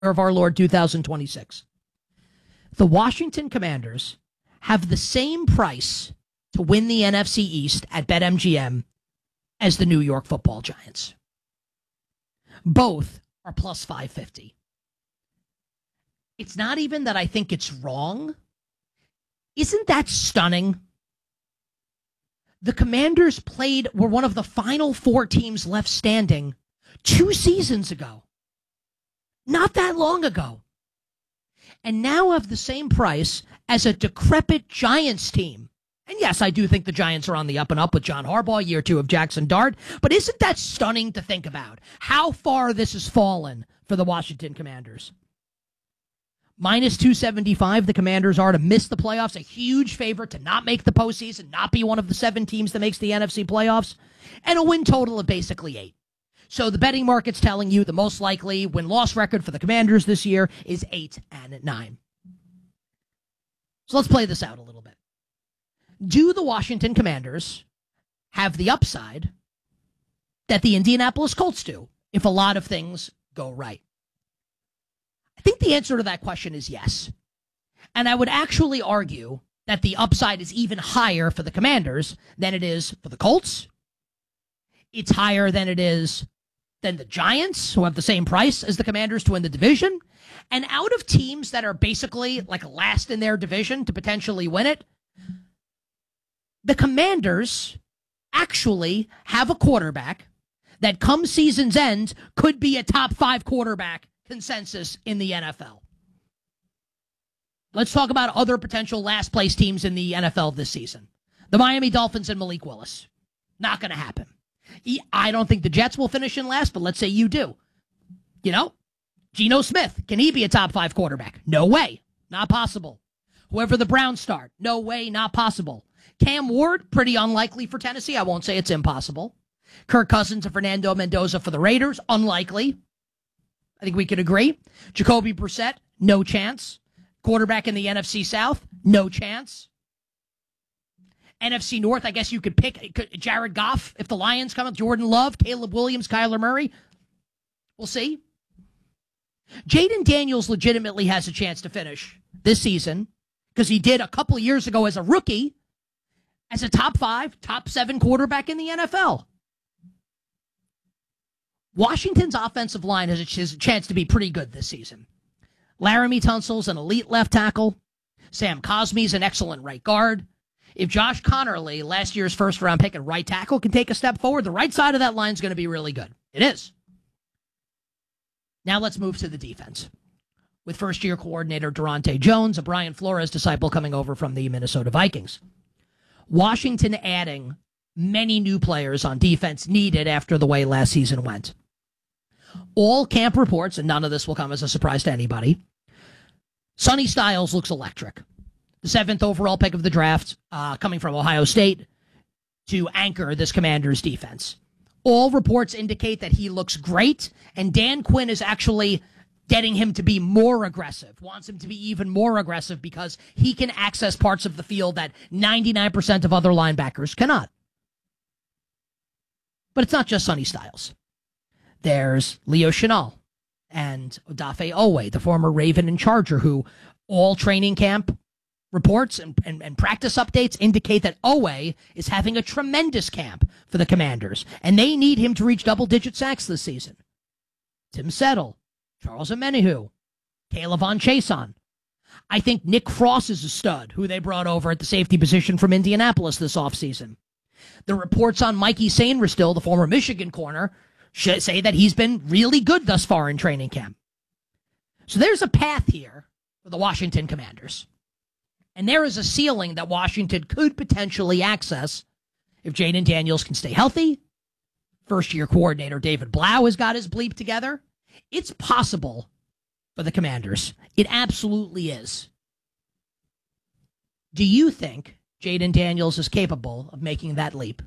of our Lord 2026. The Washington Commanders have the same price to win the NFC East at BetMGM as the New York Football Giants. Both are plus 550. It's not even that I think it's wrong. Isn't that stunning? The Commanders were one of the final 4 teams left standing 2 seasons ago. Not that long ago. And now have the same price as a decrepit Giants team. And yes, I do think the Giants are on the up and up with John Harbaugh, year 2 of Jackson Dart. But isn't that stunning to think about? How far this has fallen for the Washington Commanders. Minus 275, the Commanders are to miss the playoffs. A huge favorite to not make the postseason, not be one of the 7 teams that makes the NFC playoffs. And a win total of basically 8. So the betting market's telling you the most likely win-loss record for the Commanders this year is 8-9. So let's play this out a little bit. Do the Washington Commanders have the upside that the Indianapolis Colts do if a lot of things go right? I think the answer to that question is yes. And I would actually argue that the upside is even higher for the Commanders than it is for the Colts. It's higher than it is than the Giants, who have the same price as the Commanders to win the division. And out of teams that are basically like last in their division to potentially win it, the Commanders actually have a quarterback that come season's end could be a top 5 quarterback consensus in the NFL. Let's talk about other potential last place teams in the NFL this season. The Miami Dolphins and Malik Willis. Not going to happen. I don't think the Jets will finish in last, but let's say you do. You know, Geno Smith, can he be a top 5 quarterback? No way. Not possible. Whoever the Browns start, no way, not possible. Cam Ward, pretty unlikely for Tennessee. I won't say it's impossible. Kirk Cousins and Fernando Mendoza for the Raiders, unlikely. I think we could agree. Jacoby Brissett, no chance. Quarterback in the NFC South, no chance. NFC North, I guess you could pick Jared Goff if the Lions come up, Jordan Love, Caleb Williams, Kyler Murray. We'll see. Jaden Daniels legitimately has a chance to finish this season because he did a couple of years ago as a rookie as a top 5, top 7 quarterback in the NFL. Washington's offensive line has a chance to be pretty good this season. Laramie Tunsil's an elite left tackle. Sam Cosmi's an excellent right guard. If Josh Connerly, last year's first-round pick at right tackle, can take a step forward, the right side of that line is going to be really good. It is. Now let's move to the defense. With first-year coordinator Durante Jones, a Brian Flores disciple coming over from the Minnesota Vikings. Washington adding many new players on defense needed after the way last season went. All camp reports, and none of this will come as a surprise to anybody, Sonny Styles looks electric. The 7th overall pick of the draft, coming from Ohio State, to anchor this Commanders defense. All reports indicate that he looks great, and Dan Quinn is actually getting him to be more aggressive, wants him to be even more aggressive because he can access parts of the field that 99% of other linebackers cannot. But it's not just Sonny Styles. There's Leo Chenal and Odafe Owe, the former Raven and Charger, who all training camp reports and practice updates indicate that Owe is having a tremendous camp for the Commanders, and they need him to reach double-digit sacks this season. Tim Settle, Charles Omenihu, Kayla Von Chason. I think Nick Frost is a stud, who they brought over at the safety position from Indianapolis this offseason. The reports on Mikey Sainristil, the former Michigan corner, say that he's been really good thus far in training camp. So there's a path here for the Washington Commanders. And there is a ceiling that Washington could potentially access if Jaden Daniels can stay healthy. First-year coordinator David Blau has got his bleep together. It's possible for the Commanders. It absolutely is. Do you think Jaden Daniels is capable of making that leap?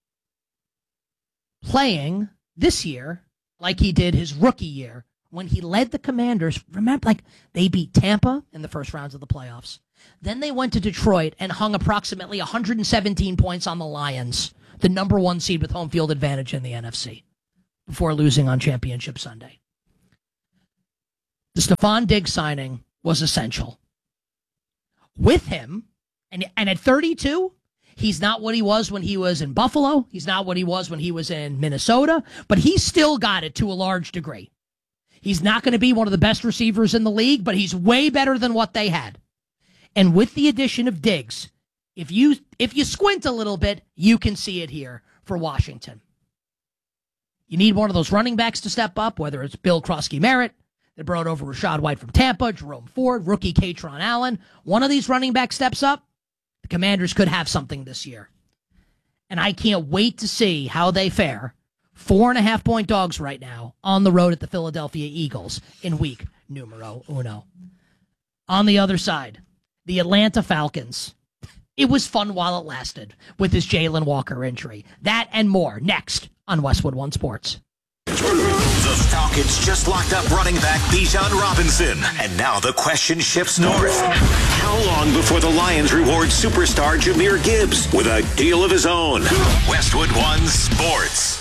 Playing this year like he did his rookie year when he led the Commanders. Remember, they beat Tampa in the first rounds of the playoffs. Then they went to Detroit and hung approximately 117 points on the Lions, the number 1 seed with home field advantage in the NFC, before losing on Championship Sunday. the Stephon Diggs signing was essential. With him, and at 32, he's not what he was when he was in Buffalo. He's not what he was when he was in Minnesota, but he still got it to a large degree. He's not going to be one of the best receivers in the league, but he's way better than what they had. And with the addition of Diggs, if you squint a little bit, you can see it here for Washington. You need one of those running backs to step up, whether it's Bill Krosky-Merritt, that brought over Rachaad White from Tampa, Jerome Ford, rookie Katron Allen. One of these running backs steps up, the Commanders could have something this year. And I can't wait to see how they fare. 4.5-point dogs right now on the road at the Philadelphia Eagles in week numero uno. On the other side, the Atlanta Falcons. It was fun while it lasted with this Jalen Walker injury. That and more next on Westwood One Sports. The Falcons just locked up running back Bijan Robinson. And now the question shifts north. How long before the Lions reward superstar Jahmyr Gibbs with a deal of his own? Westwood One Sports.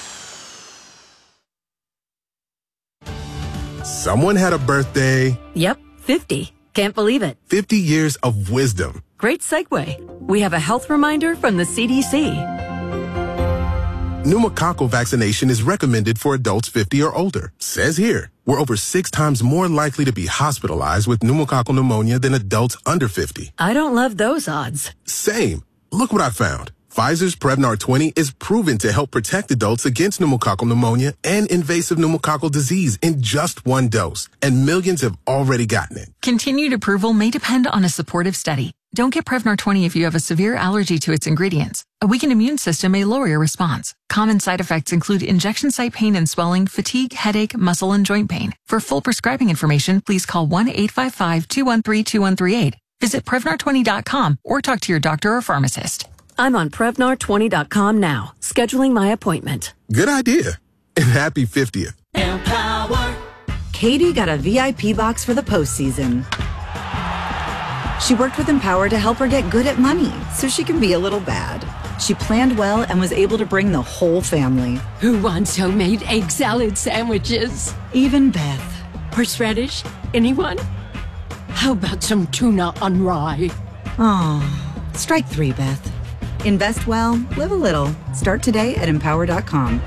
Someone had a birthday. Yep, 50. Can't believe it. 50 years of wisdom. Great segue. We have a health reminder from the CDC. Pneumococcal vaccination is recommended for adults 50 or older. Says here, we're over 6 times more likely to be hospitalized with pneumococcal pneumonia than adults under 50. I don't love those odds. Same. Look what I found. Pfizer's Prevnar 20 is proven to help protect adults against pneumococcal pneumonia and invasive pneumococcal disease in just 1 dose. And millions have already gotten it. Continued approval may depend on a supportive study. Don't get Prevnar 20 if you have a severe allergy to its ingredients. A weakened immune system may lower your response. Common side effects include injection site pain and swelling, fatigue, headache, muscle, and joint pain. For full prescribing information, please call 1-855-213-2138. Visit Prevnar20.com or talk to your doctor or pharmacist. I'm on Prevnar20.com now, scheduling my appointment. Good idea. And happy 50th. Empower. Katie got a VIP box for the postseason. She worked with Empower to help her get good at money so she can be a little bad. She planned well and was able to bring the whole family. Who wants homemade egg salad sandwiches? Even Beth. Horseradish? Anyone? How about some tuna on rye? Oh, strike 3, Beth. Invest well, live a little. Start today at Empower.com.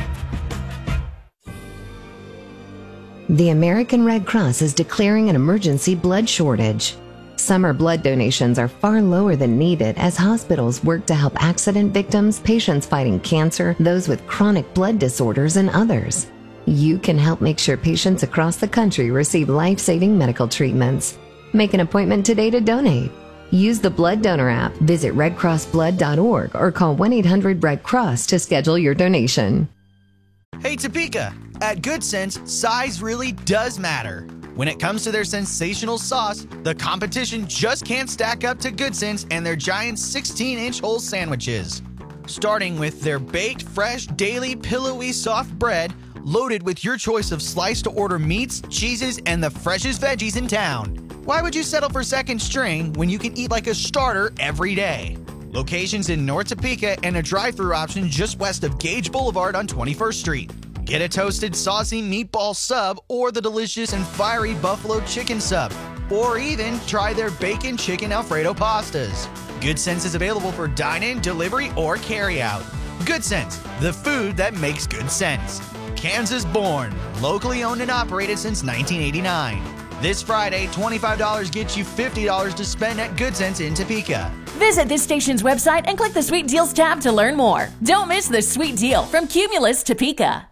The American Red Cross is declaring an emergency blood shortage. Summer blood donations are far lower than needed as hospitals work to help accident victims, patients fighting cancer, those with chronic blood disorders, and others. You can help make sure patients across the country receive life-saving medical treatments. Make an appointment today to donate. Use the Blood Donor app, visit redcrossblood.org, or call 1-800-RED-CROSS to schedule your donation. Hey Topeka, at Good Sense, size really does matter. When it comes to their sensational sauce, the competition just can't stack up to Good Sense and their giant 16-inch whole sandwiches. Starting with their baked, fresh, daily, pillowy, soft bread, loaded with your choice of sliced-to-order meats, cheeses, and the freshest veggies in town. Why would you settle for second string when you can eat like a starter every day? Locations in North Topeka and a drive-thru option just west of Gage Boulevard on 21st Street. Get a toasted, saucy meatball sub or the delicious and fiery buffalo chicken sub. Or even try their bacon chicken Alfredo pastas. Good Sense is available for dine-in, delivery, or carry-out. Good Sense, the food that makes good sense. Kansas born, locally owned and operated since 1989. This Friday, $25 gets you $50 to spend at Good Sense in Topeka. Visit this station's website and click the Sweet Deals tab to learn more. Don't miss the sweet deal from Cumulus Topeka.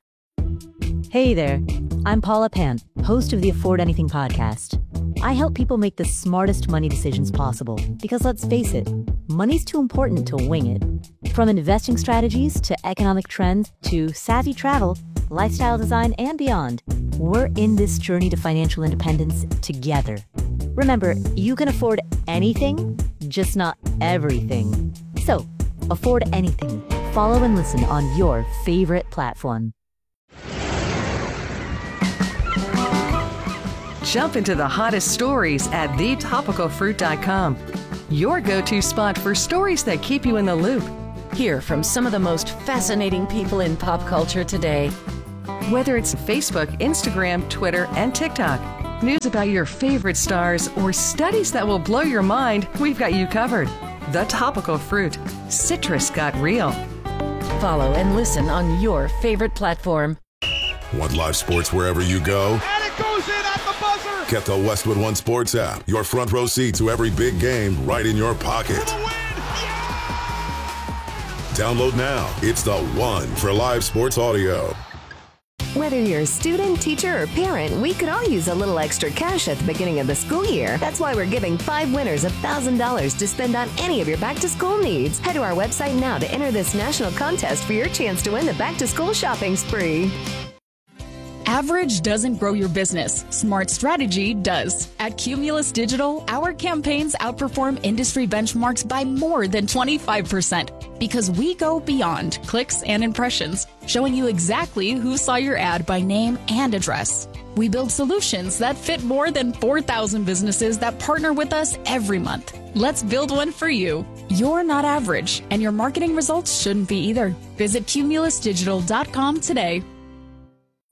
Hey there, I'm Paula Pant, host of the Afford Anything podcast. I help people make the smartest money decisions possible because let's face it, money's too important to wing it. From investing strategies to economic trends to savvy travel, lifestyle design, and beyond, we're in this journey to financial independence together. Remember, you can afford anything, just not everything. So, afford anything. Follow and listen on your favorite platform. Jump into the hottest stories at thetopicalfruit.com. Your go-to spot for stories that keep you in the loop. Hear from some of the most fascinating people in pop culture today. Whether it's Facebook, Instagram, Twitter, and TikTok. News about your favorite stars or studies that will blow your mind, we've got you covered. The Topical Fruit. Citrus got real. Follow and listen on your favorite platform. Want live sports wherever you go? And it goes in at the buzzer! Get the Westwood One Sports app. Your front row seat to every big game right in your pocket. Download now. It's the one for live sports audio. Whether you're a student, teacher, or parent, we could all use a little extra cash at the beginning of the school year. That's why we're giving 5 winners $1,000 to spend on any of your back-to-school needs. Head to our website now to enter this national contest for your chance to win the back-to-school shopping spree. Average doesn't grow your business. Smart strategy does. At Cumulus Digital, our campaigns outperform industry benchmarks by more than 25% because we go beyond clicks and impressions, showing you exactly who saw your ad by name and address. We build solutions that fit more than 4,000 businesses that partner with us every month. Let's build one for you. You're not average, and your marketing results shouldn't be either. Visit cumulusdigital.com today.